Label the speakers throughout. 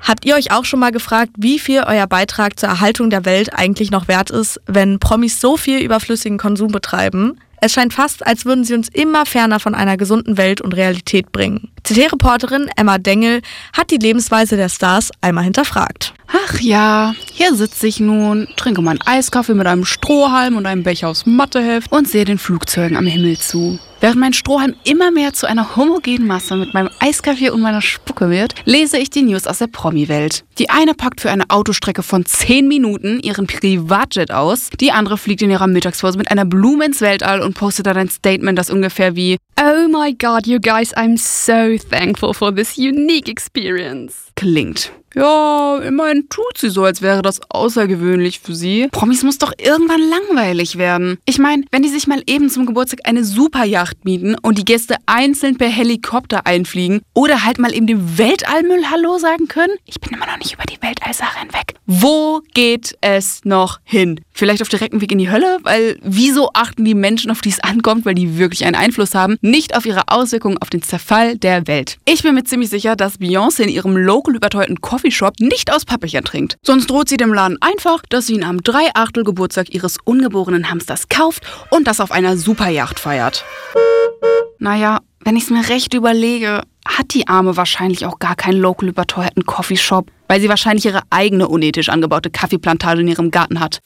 Speaker 1: Habt ihr euch auch schon mal gefragt, wie viel euer Beitrag zur Erhaltung der Welt eigentlich noch wert ist, wenn Promis so viel überflüssigen Konsum betreiben? Es scheint fast, als würden sie uns immer ferner von einer gesunden Welt und Realität bringen. CT-Reporterin Emma Dengel hat die Lebensweise der Stars einmal hinterfragt.
Speaker 2: Ach ja, hier sitze ich nun, trinke meinen Eiskaffee mit einem Strohhalm und einem Becher aus Matheheft und sehe den Flugzeugen am Himmel zu. Während mein Strohhalm immer mehr zu einer homogenen Masse mit meinem Eiskaffee und meiner Spucke wird, lese ich die News aus der Promi-Welt. Die eine packt für eine Autostrecke von 10 Minuten ihren Privatjet aus, die andere fliegt in ihrer Mittagspause mit einer Blume ins Weltall und postet dann ein Statement, das ungefähr wie
Speaker 3: "Oh my God, you guys, I'm so thankful for this unique experience"
Speaker 2: klingt. Ja, immerhin tut sie so, als wäre das außergewöhnlich für sie. Promis muss doch irgendwann langweilig werden. Ich meine, wenn die sich mal eben zum Geburtstag eine Superjacht mieten und die Gäste einzeln per Helikopter einfliegen oder halt mal eben dem Weltallmüll Hallo sagen können. Ich bin immer noch nicht über die Weltallsache hinweg. Wo geht es noch hin? Vielleicht auf direktem Weg in die Hölle? Weil wieso achten die Menschen, auf die es ankommt, weil die wirklich einen Einfluss haben, nicht auf ihre Auswirkungen auf den Zerfall der Welt? Ich bin mir ziemlich sicher, dass Beyoncé in ihrem local überteuerten Coffeeshop nicht aus Pappbecher trinkt. Sonst droht sie dem Laden einfach, dass sie ihn am 3/8 Geburtstag ihres ungeborenen Hamsters kauft und das auf einer Superjacht feiert. Naja, wenn ich es mir recht überlege, hat die Arme wahrscheinlich auch gar keinen local überteuerten Coffeeshop, weil sie wahrscheinlich ihre eigene unethisch angebaute Kaffeeplantage in ihrem Garten hat.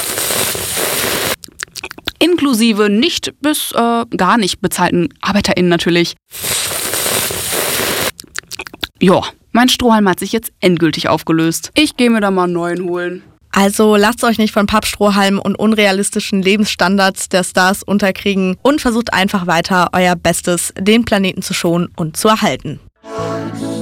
Speaker 2: Inklusive nicht bis gar nicht bezahlten ArbeiterInnen natürlich. Ja, mein Strohhalm hat sich jetzt endgültig aufgelöst. Ich gehe mir da mal einen neuen holen.
Speaker 1: Also lasst euch nicht von Pappstrohhalmen und unrealistischen Lebensstandards der Stars unterkriegen und versucht einfach weiter euer Bestes, den Planeten zu schonen und zu erhalten.